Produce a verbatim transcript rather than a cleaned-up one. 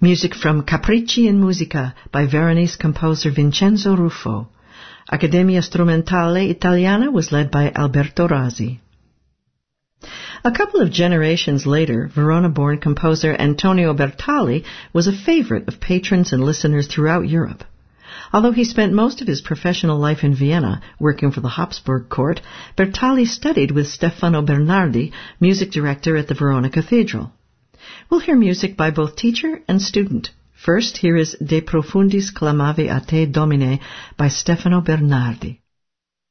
Music from Capricci in Musica by Veronese composer Vincenzo Ruffo. Accademia Strumentale Italiana was led by Alberto Rasi. A couple of generations later, Verona-born composer Antonio Bertali was a favorite of patrons and listeners throughout Europe. Although he spent most of his professional life in Vienna, working for the Habsburg court, Bertali studied with Stefano Bernardi, music director at the Verona Cathedral. We'll hear music by both teacher and student. First, here is De Profundis Clamavi a Te Domine by Stefano Bernardi.